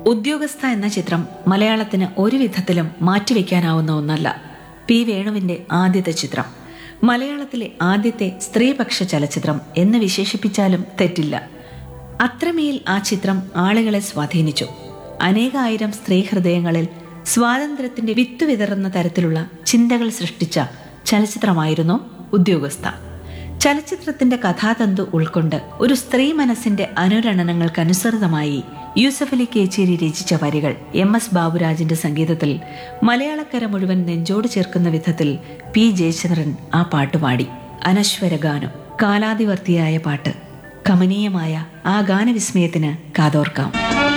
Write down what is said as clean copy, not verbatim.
ഉദ്യോഗസ്ഥ എന്ന ചിത്രം മലയാളത്തിന് ഒരു വിധത്തിലും മാറ്റിവെക്കാനാവുന്ന ഒന്നല്ല. പി വേണുവിന്റെ ആദ്യത്തെ ചിത്രം, മലയാളത്തിലെ ആദ്യത്തെ സ്ത്രീപക്ഷ ചലച്ചിത്രം എന്ന് വിശേഷിപ്പിച്ചാലും തെറ്റില്ല. അത്രമേൽ ആ ചിത്രം ആളുകളെ സ്വാധീനിച്ചു. അനേകായിരം സ്ത്രീ ഹൃദയങ്ങളിൽ സ്വാതന്ത്ര്യത്തിന്റെ വിത്ത് വിതറുന്ന തരത്തിലുള്ള ചിന്തകൾ സൃഷ്ടിച്ച ചലച്ചിത്രമായിരുന്നു ഉദ്യോഗസ്ഥ. ചലച്ചിത്രത്തിന്റെ കഥാതന്തു ഉൾക്കൊണ്ട് ഒരു സ്ത്രീ മനസ്സിന്റെ അനുരണനങ്ങൾക്കനുസൃതമായി യൂസഫലി കേച്ചേരി രചിച്ച വരികൾ MS ബാബുരാജിന്റെ സംഗീതത്തിൽ മലയാളക്കര മുഴുവൻ നെഞ്ചോട് ചേർക്കുന്ന വിധത്തിൽ P ജയചന്ദ്രൻ ആ പാട്ടുപാടി. അനശ്വര ഗാനം, കാലാതിവർത്തിയായ പാട്ട്, കമനീയമായ ആ ഗാനവിസ്മയത്തിന് കാതോർക്കാം.